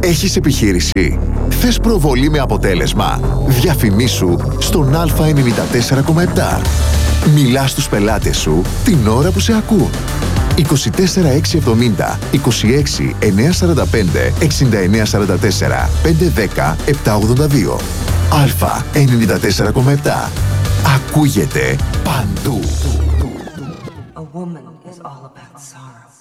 Έχεις επιχείρηση? Θες προβολή με αποτέλεσμα? Διαφημίσου στον Α94,7. Μιλάς στους πελάτες σου την ώρα που σε ακούν. 24670 26 945 6944 510 782. Α94,7. Ακούγεται παντού. A woman is all about sorrow.